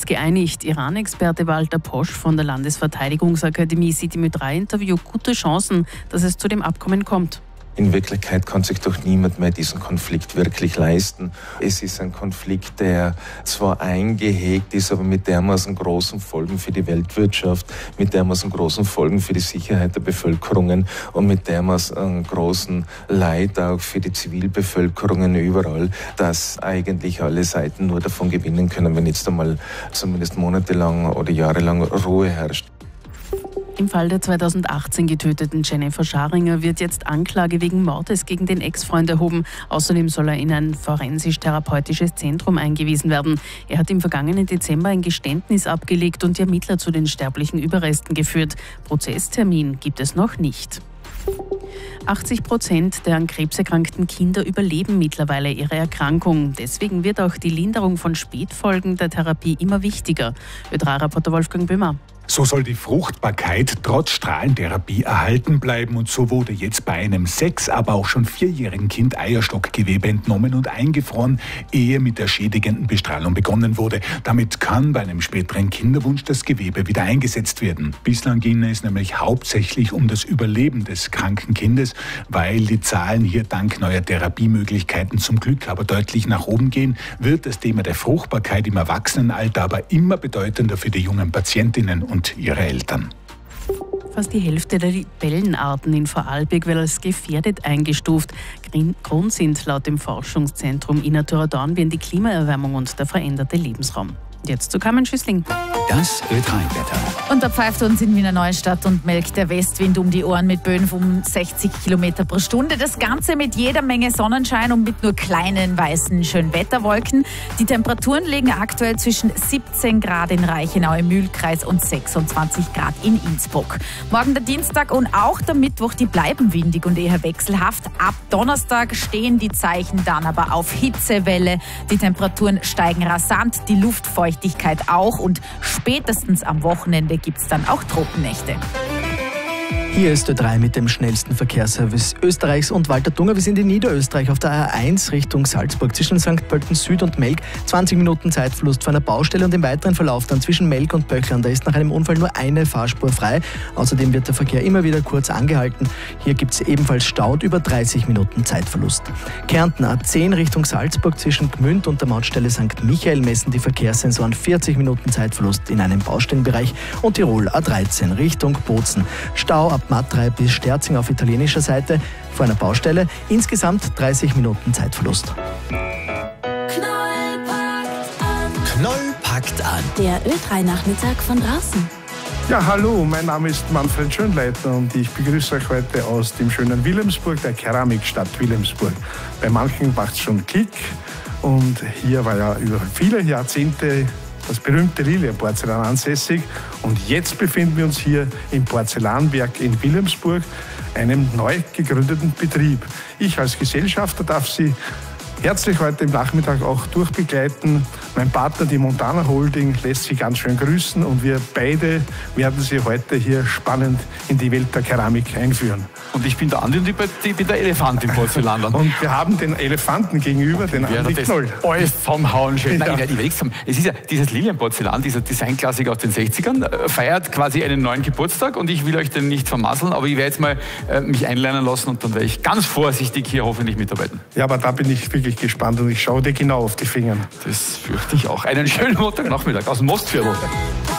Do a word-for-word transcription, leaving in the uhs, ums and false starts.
geeinigt. Iran-Experte Walter Posch von der Landesverteidigungsakademie sieht im Ö drei Interview gute Chancen, dass es zu dem Abkommen kommt. In Wirklichkeit kann sich doch niemand mehr diesen Konflikt wirklich leisten. Es ist ein Konflikt, der zwar eingehegt ist, aber mit dermaßen großen Folgen für die Weltwirtschaft, mit dermaßen großen Folgen für die Sicherheit der Bevölkerungen und mit dermaßen großen Leid auch für die Zivilbevölkerungen überall, dass eigentlich alle Seiten nur davon gewinnen können, wenn jetzt einmal zumindest monatelang oder jahrelang Ruhe herrscht. Im Fall der zweitausendachtzehn getöteten Jennifer Scharinger wird jetzt Anklage wegen Mordes gegen den Ex-Freund erhoben. Außerdem soll er in ein forensisch-therapeutisches Zentrum eingewiesen werden. Er hat im vergangenen Dezember ein Geständnis abgelegt und die Ermittler zu den sterblichen Überresten geführt. Prozesstermin gibt es noch nicht. achtzig Prozent der an Krebs erkrankten Kinder überleben mittlerweile ihre Erkrankung. Deswegen wird auch die Linderung von Spätfolgen der Therapie immer wichtiger. Ö drei Reporter Wolfgang Böhmer. So soll die Fruchtbarkeit trotz Strahlentherapie erhalten bleiben und so wurde jetzt bei einem sechs-, aber auch schon vierjährigen Kind Eierstockgewebe entnommen und eingefroren, ehe mit der schädigenden Bestrahlung begonnen wurde. Damit kann bei einem späteren Kinderwunsch das Gewebe wieder eingesetzt werden. Bislang ging es nämlich hauptsächlich um das Überleben des kranken Kindes, weil die Zahlen hier dank neuer Therapiemöglichkeiten zum Glück aber deutlich nach oben gehen, wird das Thema der Fruchtbarkeit im Erwachsenenalter aber immer bedeutender für die jungen Patientinnen und ihre Eltern. Fast die Hälfte der Libellenarten in Vorarlberg wird als gefährdet eingestuft. Grund sind laut dem Forschungszentrum Innatura Dornbirn die Klimaerwärmung und der veränderte Lebensraum. Jetzt zu Carmen Schüssling. Das Ö drei Wetter. Und da pfeift uns in Wiener Neustadt und melkt der Westwind um die Ohren mit Böen von sechzig Kilometer pro Stunde. Das Ganze mit jeder Menge Sonnenschein und mit nur kleinen weißen Schönwetterwolken. Die Temperaturen liegen aktuell zwischen siebzehn Grad in Reichenau im Mühlkreis und sechsundzwanzig Grad in Innsbruck. Morgen der Dienstag und auch der Mittwoch, die bleiben windig und eher wechselhaft. Ab Donnerstag stehen die Zeichen dann aber auf Hitzewelle. Die Temperaturen steigen rasant, die Luftfeuchtigkeit auch und spätestens am Wochenende gibt es dann auch Tropennächte. Hier ist Ö drei mit dem schnellsten Verkehrsservice Österreichs und Walter Dunger. Wir sind in Niederösterreich auf der A eins Richtung Salzburg zwischen Sankt Pölten Süd und Melk. zwanzig Minuten Zeitverlust vor einer Baustelle und im weiteren Verlauf dann zwischen Melk und Böcklern. Da ist nach einem Unfall nur eine Fahrspur frei. Außerdem wird der Verkehr immer wieder kurz angehalten. Hier gibt es ebenfalls Stau und über dreißig Minuten Zeitverlust. Kärnten A zehn Richtung Salzburg zwischen Gmünd und der Mautstelle Sankt Michael messen die Verkehrssensoren vierzig Minuten Zeitverlust in einem Baustellenbereich. Und Tirol A dreizehn Richtung Bozen. Stau ab Matrei bis Sterzing auf italienischer Seite vor einer Baustelle. Insgesamt dreißig Minuten Zeitverlust. Knoll packt an. Knoll packt an. Der Ö drei Nachmittag von draußen. Ja, hallo, mein Name ist Manfred Schönleitner und ich begrüße euch heute aus dem schönen Wilhelmsburg, der Keramikstadt Wilhelmsburg. Bei manchen macht es schon Klick und hier war ja über viele Jahrzehnte das berühmte Lilienporzellan ansässig und jetzt befinden wir uns hier im Porzellanwerk in Wilhelmsburg, einem neu gegründeten Betrieb. Ich als Gesellschafter darf Sie herzlich heute im Nachmittag auch durchbegleiten. Mein Partner, die Montana Holding, lässt Sie ganz schön grüßen und wir beide werden Sie heute hier spannend in die Welt der Keramik einführen. Und ich bin der Andi und ich bin der Elefant im Porzellanland. Und wir haben den Elefanten gegenüber, den Andi Knoll. Alles vom Hauen schön. Ja. Nein, ich es ist ja dieses Lilienporzellan, dieser Designklassiker aus den sechzigern, feiert quasi einen neuen Geburtstag und ich will euch den nicht vermasseln, aber ich werde jetzt mal äh, mich einlernen lassen und dann werde ich ganz vorsichtig hier hoffentlich mitarbeiten. Ja, aber da bin ich wirklich gespannt und ich schaue dir genau auf die Finger. Das fürchte ich auch. Einen schönen Montagnachmittag aus dem Mostviertel.